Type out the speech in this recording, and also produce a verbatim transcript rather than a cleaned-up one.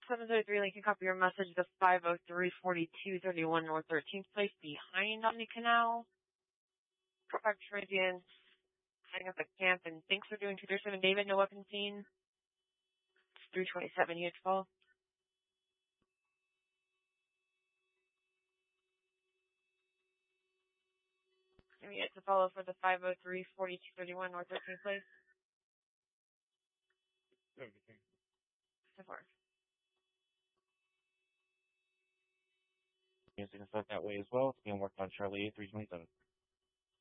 seven thirty-three Lincoln, copy your message. The five oh three forty-two thirty-one North thirteenth Place behind Omni Canal. Five Corinthians, setting up a camp, and thanks for doing two thirty-seven David, no weapon seen. It's three twenty-seven, you had twelve. And you had to follow for the five oh three forty-two thirty-one North thirteenth Place. Everything. So far. Music and stuff that way as well. It's being worked on Charlie three twenty-seven.